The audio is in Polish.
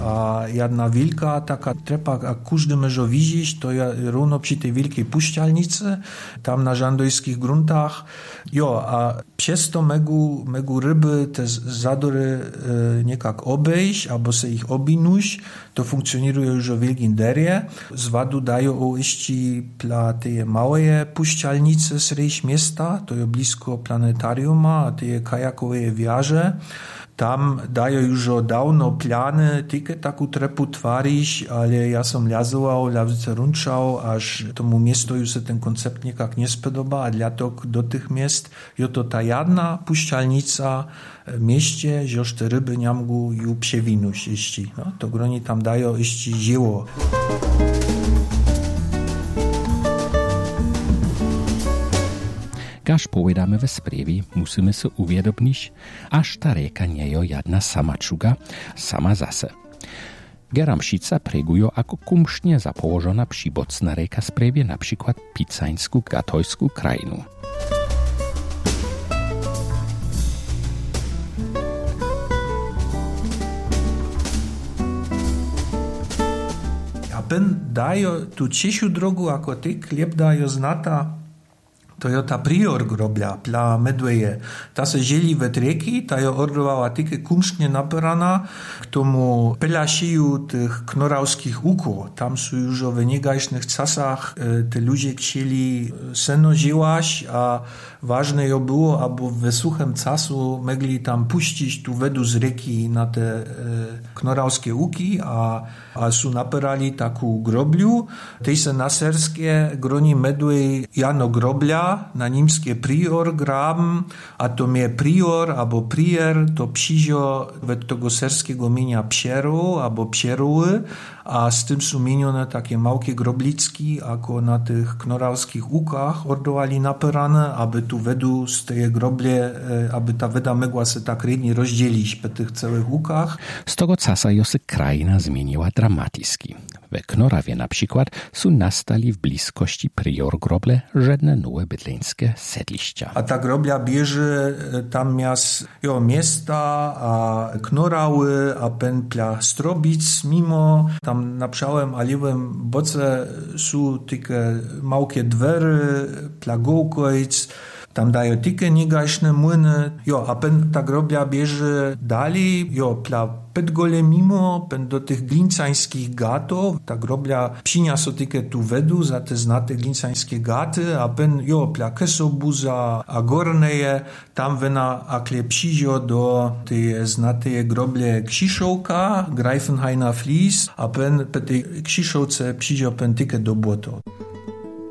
a jedna wielka taka trepa, jak każdy może widzieć, to ja równo przy tej wielkiej puścialnicy, tam na żandojskich gruntach. A przez to mogą ryby te zadory niekak obejść, albo se ich obinuć. To funkcjonuje już o wielkim derje. Z wadu dają o iści dla tej małej puścialnicy srejś miasta, to jest blisko planetariuma, a te kajakowe wiarze. Tam dają już dawno plany, tylko taką trepu twarić, ale ja sam lazował, runczał, aż tomu miestu już się ten koncept niekak nie spodoba, a dlatego do tych miast jest to ta jedna puścialnica w mieście, że te ryby nie mogą ją przewinąć iści. No, to groni tam dają iści zieło. Każ povedame ve sprievi, musíme sa uvědomniť, až ta reka nie je jedna sama čuga, sama zase. Geramšica pregujo ako kumštne zapołożona przybocna reka sprawie na przykład Picańsku Gatojsku krajinu. A ben dajo tu ciesiu drogu, ako ty kliep dajo znata, to je ta prior grobля dla medveje. Ta se želi ve reki, ta je ordowała tylko kumštne naperana k tomu peľašiju tych knorawskich uko. Tam są już w niegajsznych czasach te ludzie chcieli seno żyłaś, a ważne je było, aby we suchem czasu mogli tam puścić tu wedu z reki na te knorawskie uki, a su naperali taką grobliu. Tej se na serskie groni medwej jano grobля, na nimskie prior graben, a to mnie prior albo prier to przyjdzie od tego serskiego mienia Pieru albo Pieruły, a z tym są minione takie małkie groblicki, jako na tych knorawskich łukach ordowali naperane, aby tu wedu z tej groble, aby ta weda mogła się tak rednie rozdzielić po tych całych łukach. Z tego czasu się krajina zmieniła dramatycznie. We Knorawie na przykład są nastali w bliskości prior groble żadne nowe bydleńskie sedliścia. A ta grobla bierze tam miasta, a Knorały, a pętla Strobic mimo. Tam na przałem a lewym boce są tylko małkie dwery, plagołkojc, tam dają tylko niegajszne młyny. A ta grobla bierze dalej, pla Pedgole mimo, do tych glincańskich gatów. Ta grobla przyniosła tylko tu wedu za te znate glincańskie gaty, a pla Kesobuza, a gorneje, tam wena akle przyjdzie do tej znatej groble Krzyszowka, Greifenhainer Flies, a po tej Krzyszowce przyjdzie tylko do błoto.